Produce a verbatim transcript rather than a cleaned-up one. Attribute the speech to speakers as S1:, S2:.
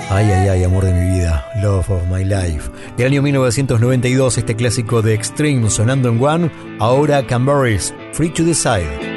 S1: Ay, ay, ay, amor de mi vida, Love of My Life. Del año mil novecientos noventa y dos, este clásico de Extreme sonando en One. Ahora Cranberries, Free to Decide.